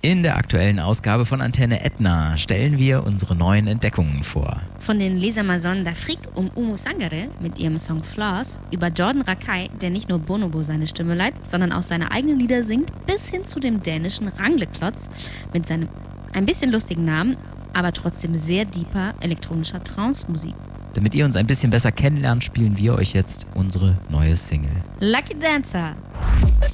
In der aktuellen Ausgabe von Antenne Edna stellen wir unsere neuen Entdeckungen vor. Von den Les Amazones d'Afrique Oumou Sangare mit ihrem Song Flaws über Jordan Rakei, der nicht nur Bonobo seine Stimme leiht, sondern auch seine eigenen Lieder singt, bis hin zu dem dänischen Rangleklotz mit seinem ein bisschen lustigen Namen, aber trotzdem sehr deeper elektronischer Trance-Musik. Damit ihr uns ein bisschen besser kennenlernt, spielen wir euch jetzt unsere neue Single. Lucky Dancer!